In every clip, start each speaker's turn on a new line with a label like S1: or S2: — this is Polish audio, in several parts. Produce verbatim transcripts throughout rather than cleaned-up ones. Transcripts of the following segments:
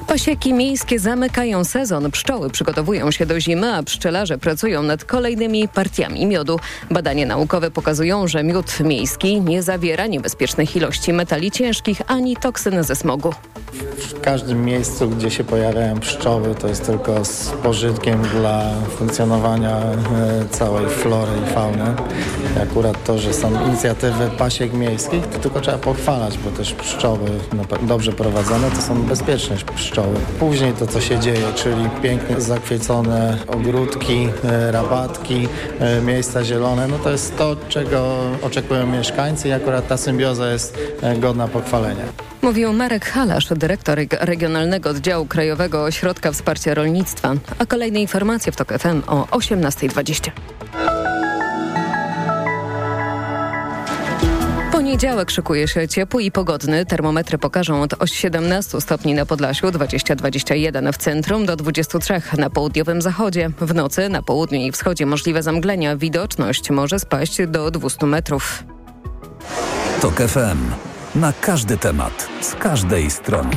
S1: Pasieki miejskie zamykają sezon. Pszczoły przygotowują się do zimy, a pszczelarze pracują nad kolejnymi partiami miodu. Badania naukowe pokazują, że miód miejski nie zawiera niebezpiecznych ilości metali ciężkich ani toksyn ze smogu.
S2: W każdym miejscu, gdzie się pojawiają pszczoły, to jest tylko z pożytkiem dla funkcjonowania całej flory i fauny. I akurat to, że są inicjatywy pasiek miejskich, to tylko trzeba pochwalać, bo też pszczoły dobrze prowadzone to są bezpieczne pszczoły. Później to, co się dzieje, czyli pięknie zakwiecone ogródki, rabatki, miejsca zielone, no to jest to, czego oczekują mieszkańcy i akurat ta symbioza jest godna pochwalenia.
S1: Mówił Marek Halasz, dyrektor Regionalnego Oddziału Krajowego Ośrodka Wsparcia Rolnictwa. A kolejne informacje w TOK F M o osiemnasta dwadzieścia. Poniedziałek szykuje się ciepły i pogodny. Termometry pokażą od siedemnastu stopni na Podlasiu, dwadzieścia do dwudziestu jeden w centrum, do dwudziestu trzech na południowym zachodzie. W nocy na południu i wschodzie możliwe zamglenia. Widoczność może spaść do dwustu metrów.
S3: TOK F M. Na każdy temat, z każdej strony.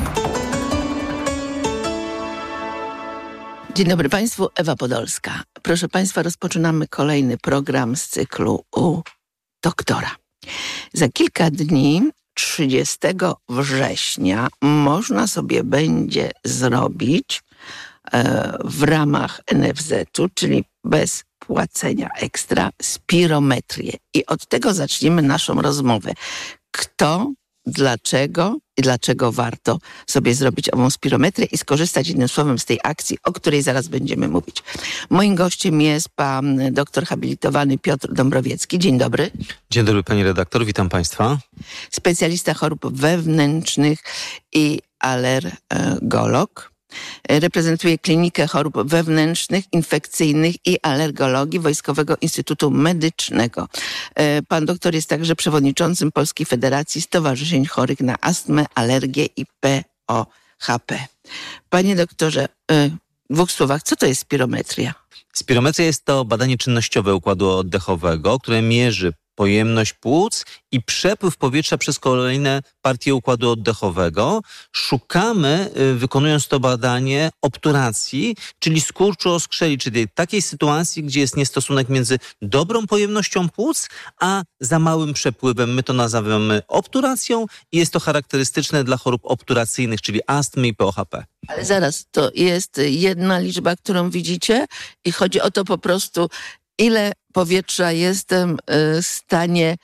S4: Dzień dobry Państwu, Ewa Podolska. Proszę Państwa, rozpoczynamy kolejny program z cyklu u doktora. Za kilka dni, trzydziestego września, można sobie będzie zrobić e, w ramach N F Z-u, czyli bez płacenia ekstra, spirometrię. I od tego zaczniemy naszą rozmowę. Kto, dlaczego i dlaczego warto sobie zrobić ową spirometrię i skorzystać jednym słowem z tej akcji, o której zaraz będziemy mówić. Moim gościem jest pan doktor habilitowany Piotr Dąbrowiecki. Dzień dobry.
S5: Dzień dobry pani redaktor, witam państwa.
S4: Specjalista chorób wewnętrznych i alergolog. Reprezentuje Klinikę Chorób Wewnętrznych, Infekcyjnych i Alergologii Wojskowego Instytutu Medycznego. Pan doktor jest także przewodniczącym Polskiej Federacji Stowarzyszeń Chorych na Astmę, Alergię i P O H P. Panie doktorze, w dwóch słowach, co to jest spirometria?
S5: Spirometria jest to badanie czynnościowe układu oddechowego, które mierzy pojemność płuc i przepływ powietrza przez kolejne partie układu oddechowego. Szukamy, wykonując to badanie, obturacji, czyli skurczu oskrzeli, czyli takiej sytuacji, gdzie jest niestosunek między dobrą pojemnością płuc, a za małym przepływem. My to nazywamy obturacją i jest to charakterystyczne dla chorób obturacyjnych, czyli astmy i P O H P.
S4: Ale zaraz, to jest jedna liczba, którą widzicie i chodzi o to po prostu, ile powietrza jestem w stanie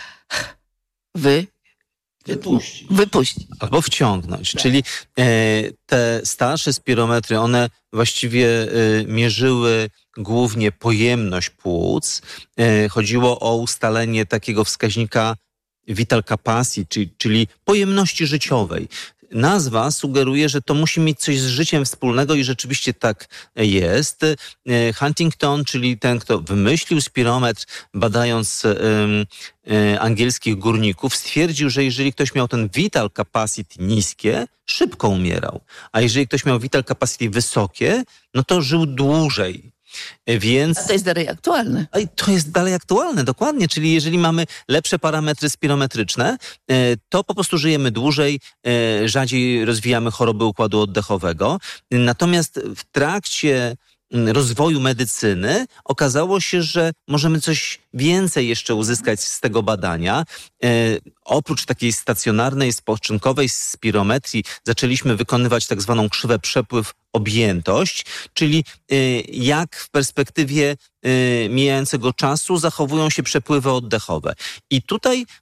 S4: wy...
S5: wypuścić.
S4: wypuścić.
S5: Albo wciągnąć. Tak. Czyli e, te starsze spirometry, one właściwie e, mierzyły głównie pojemność płuc. E, chodziło o ustalenie takiego wskaźnika vital capacity, czyli, czyli pojemności życiowej. Nazwa sugeruje, że to musi mieć coś z życiem wspólnego i rzeczywiście tak jest. Huntington, czyli ten, kto wymyślił spirometr, badając um, um, angielskich górników, stwierdził, że jeżeli ktoś miał ten vital capacity niskie, szybko umierał. A jeżeli ktoś miał vital capacity wysokie, no to żył dłużej. Więc...
S4: A to jest dalej aktualne.
S5: A to jest dalej aktualne, dokładnie. Czyli jeżeli mamy lepsze parametry spirometryczne, to po prostu żyjemy dłużej, rzadziej rozwijamy choroby układu oddechowego. Natomiast w trakcie rozwoju medycyny okazało się, że możemy coś więcej jeszcze uzyskać z tego badania. E, oprócz takiej stacjonarnej, spoczynkowej spirometrii zaczęliśmy wykonywać tak zwaną krzywę przepływ-objętość, czyli e, jak w perspektywie e, mijającego czasu zachowują się przepływy oddechowe. I tutaj e,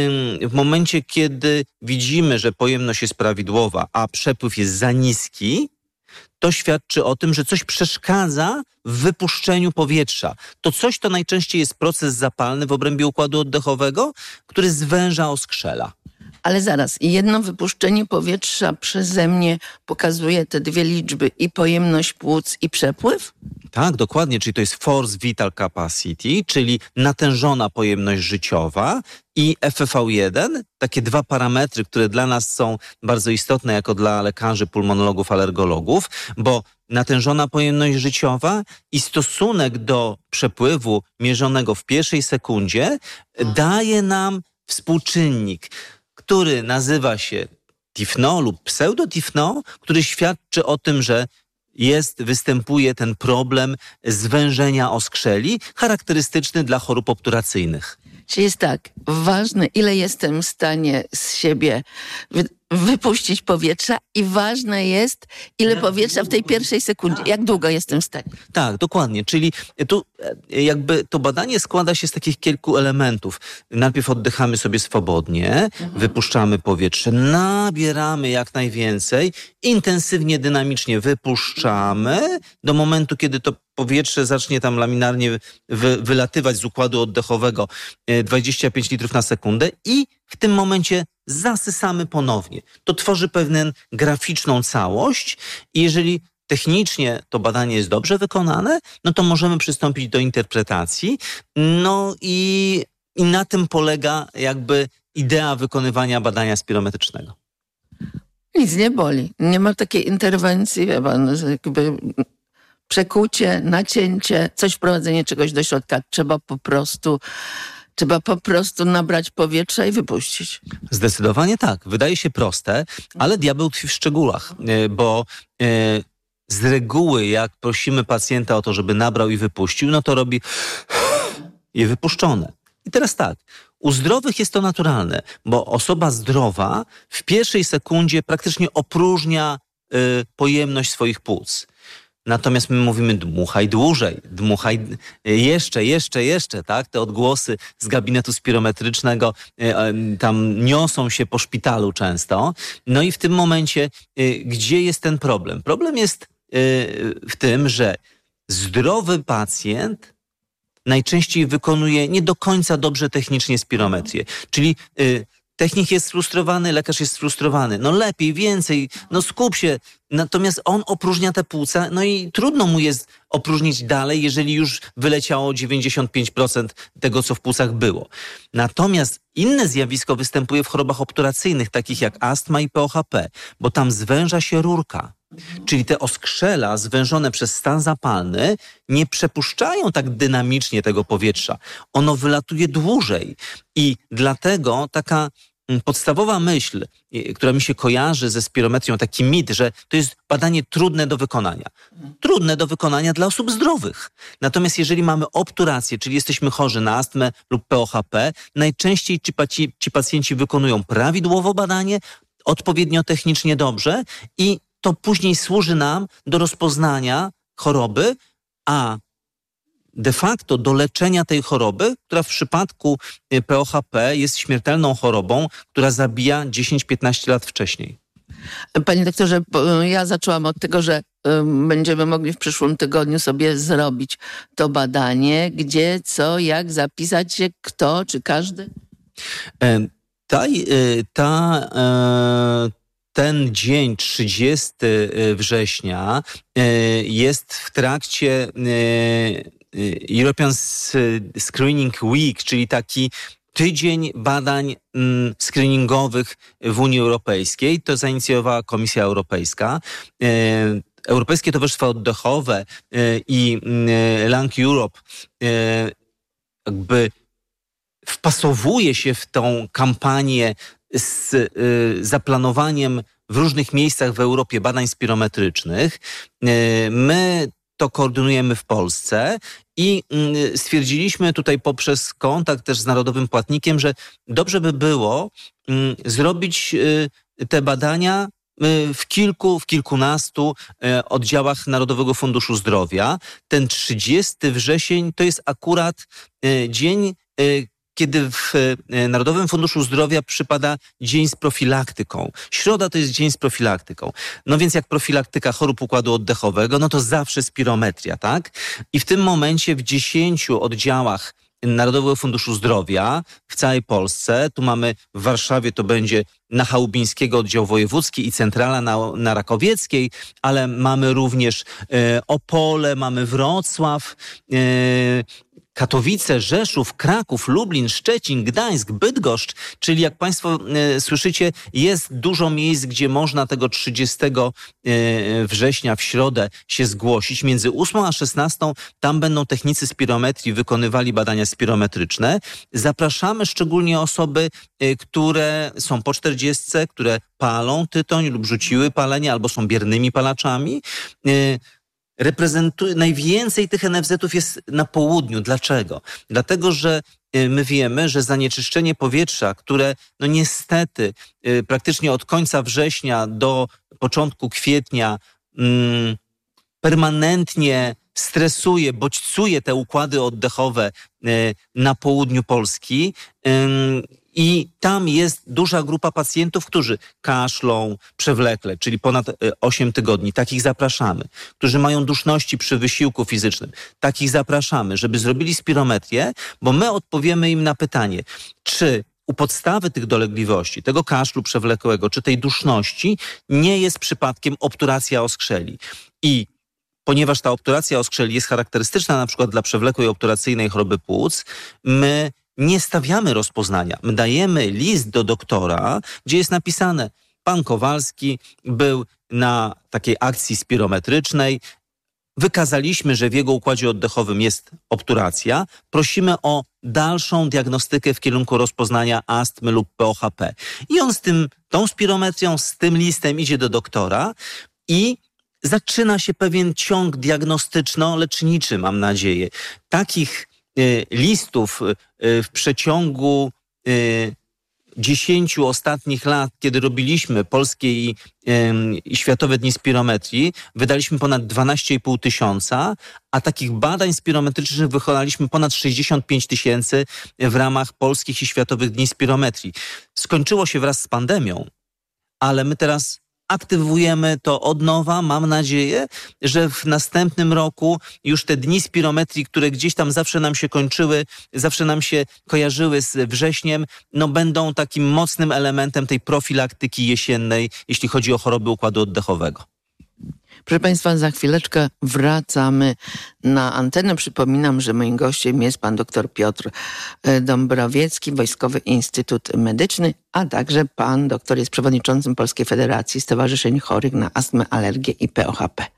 S5: w momencie, kiedy widzimy, że pojemność jest prawidłowa, a przepływ jest za niski, to świadczy o tym, że coś przeszkadza w wypuszczeniu powietrza. To coś to najczęściej jest proces zapalny w obrębie układu oddechowego, który zwęża oskrzela.
S4: Ale zaraz, jedno wypuszczenie powietrza przeze mnie pokazuje te dwie liczby i pojemność płuc i przepływ?
S5: Tak, dokładnie, czyli to jest force vital capacity, czyli natężona pojemność życiowa i F E V jeden, takie dwa parametry, które dla nas są bardzo istotne jako dla lekarzy, pulmonologów, alergologów, bo natężona pojemność życiowa i stosunek do przepływu mierzonego w pierwszej sekundzie daje nam współczynnik, który nazywa się tifno lub pseudotifno, który świadczy o tym, że jest, występuje ten problem zwężenia oskrzeli, charakterystyczny dla chorób obturacyjnych.
S4: Czyli jest tak, ważne, ile jestem w stanie z siebie wy, wypuścić powietrza i ważne jest, ile powietrza w tej pierwszej sekundzie. Jak długo jestem w stanie.
S5: Tak, dokładnie. Czyli tu jakby to badanie składa się z takich kilku elementów. Najpierw oddychamy sobie swobodnie, mhm. wypuszczamy powietrze, nabieramy jak najwięcej, intensywnie, dynamicznie wypuszczamy do momentu, kiedy to powietrze zacznie tam laminarnie wy, wylatywać z układu oddechowego dwadzieścia pięć litrów na sekundę i w tym momencie zasysamy ponownie. To tworzy pewną graficzną całość i jeżeli technicznie to badanie jest dobrze wykonane, no to możemy przystąpić do interpretacji. No i, i na tym polega jakby idea wykonywania badania spirometrycznego.
S4: Nic nie boli. Nie ma takiej interwencji, wie pan, jakby przekucie, nacięcie, coś wprowadzenie czegoś do środka. Trzeba po prostu... Trzeba po prostu nabrać powietrza i wypuścić.
S5: Zdecydowanie tak. Wydaje się proste, ale diabeł tkwi w szczegółach, bo z reguły jak prosimy pacjenta o to, żeby nabrał i wypuścił, no to robi je wypuszczone. I teraz tak, u zdrowych jest to naturalne, bo osoba zdrowa w pierwszej sekundzie praktycznie opróżnia pojemność swoich płuc. Natomiast my mówimy dmuchaj dłużej, dmuchaj jeszcze, jeszcze, jeszcze, tak? Te odgłosy z gabinetu spirometrycznego tam niosą się po szpitalu często. No i w tym momencie, gdzie jest ten problem? Problem jest w tym, że zdrowy pacjent najczęściej wykonuje nie do końca dobrze technicznie spirometrię. Czyli technik jest sfrustrowany, lekarz jest sfrustrowany. No lepiej, więcej, no skup się. Natomiast on opróżnia te płuca, no i trudno mu jest opróżnić dalej, jeżeli już wyleciało dziewięćdziesiąt pięć procent tego, co w płucach było. Natomiast inne zjawisko występuje w chorobach obturacyjnych, takich jak astma i P O H P, bo tam zwęża się rurka. Czyli te oskrzela zwężone przez stan zapalny nie przepuszczają tak dynamicznie tego powietrza. Ono wylatuje dłużej i dlatego taka podstawowa myśl, która mi się kojarzy ze spirometrią, taki mit, że to jest badanie trudne do wykonania. Trudne do wykonania dla osób zdrowych. Natomiast jeżeli mamy obturację, czyli jesteśmy chorzy na astmę lub P O H P, najczęściej ci, paci, ci pacjenci wykonują prawidłowo badanie, odpowiednio technicznie dobrze i to później służy nam do rozpoznania choroby, a de facto do leczenia tej choroby, która w przypadku P O H P jest śmiertelną chorobą, która zabija dziesięć do piętnastu lat wcześniej.
S4: Panie doktorze, ja zaczęłam od tego, że będziemy mogli w przyszłym tygodniu sobie zrobić to badanie. Gdzie, co, jak zapisać się, kto, czy każdy?
S5: Ta... ta e... Ten dzień, trzydziestego września, jest w trakcie European Screening Week, czyli taki tydzień badań screeningowych w Unii Europejskiej. To zainicjowała Komisja Europejska. Europejskie Towarzystwo Oddechowe i Lung Europe jakby wpasowuje się w tą kampanię z y, zaplanowaniem w różnych miejscach w Europie badań spirometrycznych. Y, my to koordynujemy w Polsce i y, stwierdziliśmy tutaj poprzez kontakt też z Narodowym Płatnikiem, że dobrze by było y, zrobić y, te badania y, w kilku, w kilkunastu y, oddziałach Narodowego Funduszu Zdrowia. Ten trzydziesty wrzesień to jest akurat y, dzień, y, kiedy w Narodowym Funduszu Zdrowia przypada dzień z profilaktyką. Środa to jest dzień z profilaktyką. No więc jak profilaktyka chorób układu oddechowego, no to zawsze spirometria, tak? I w tym momencie w dziesięciu oddziałach Narodowego Funduszu Zdrowia w całej Polsce, tu mamy w Warszawie, to będzie na Chałubińskiego oddział wojewódzki i centrala na, na Rakowieckiej, ale mamy również e, Opole, mamy Wrocław, e, Katowice, Rzeszów, Kraków, Lublin, Szczecin, Gdańsk, Bydgoszcz, czyli jak Państwo e, słyszycie, jest dużo miejsc, gdzie można tego trzydziestego września w środę się zgłosić. Między ósmą a szesnastą tam będą technicy spirometrii wykonywali badania spirometryczne. Zapraszamy szczególnie osoby, e, które są po czterdziestce, które palą tytoń lub rzuciły palenie albo są biernymi palaczami. E, Reprezentuje, najwięcej tych en ef zetów jest na południu. Dlaczego? Dlatego, że my wiemy, że zanieczyszczenie powietrza, które no niestety praktycznie od końca września do początku kwietnia mm, permanentnie stresuje, bodźcuje te układy oddechowe y, na południu Polski y, i tam jest duża grupa pacjentów, którzy kaszlą przewlekle, czyli ponad osiem tygodni. Takich zapraszamy. Którzy mają duszności przy wysiłku fizycznym. Takich zapraszamy, żeby zrobili spirometrię, bo my odpowiemy im na pytanie, czy u podstawy tych dolegliwości, tego kaszlu przewlekłego, czy tej duszności nie jest przypadkiem obturacja oskrzeli. I ponieważ ta obturacja oskrzeli jest charakterystyczna na przykład dla przewlekłej obturacyjnej choroby płuc, my nie stawiamy rozpoznania. My dajemy list do doktora, gdzie jest napisane: pan Kowalski był na takiej akcji spirometrycznej, wykazaliśmy, że w jego układzie oddechowym jest obturacja, prosimy o dalszą diagnostykę w kierunku rozpoznania astmy lub P O H P. I on z tym, tą spirometrią, z tym listem idzie do doktora i zaczyna się pewien ciąg diagnostyczno-leczniczy, mam nadzieję. Takich y, listów y, w przeciągu y, dziesięciu ostatnich lat, kiedy robiliśmy polskie i, y, i światowe dni spirometrii, wydaliśmy ponad dwanaście i pół tysiąca, a takich badań spirometrycznych wykonaliśmy ponad sześćdziesiąt pięć tysięcy w ramach polskich i światowych dni spirometrii. Skończyło się wraz z pandemią, ale my teraz aktywujemy to od nowa. Mam nadzieję, że w następnym roku już te dni spirometrii, które gdzieś tam zawsze nam się kończyły, zawsze nam się kojarzyły z wrześniem, no będą takim mocnym elementem tej profilaktyki jesiennej, jeśli chodzi o choroby układu oddechowego.
S4: Proszę Państwa, za chwileczkę wracamy na antenę. Przypominam, że moim gościem jest pan dr Piotr Dąbrowiecki, Wojskowy Instytut Medyczny, a także pan doktor jest przewodniczącym Polskiej Federacji Stowarzyszeń Chorych na Astmę, Alergię i P O H P.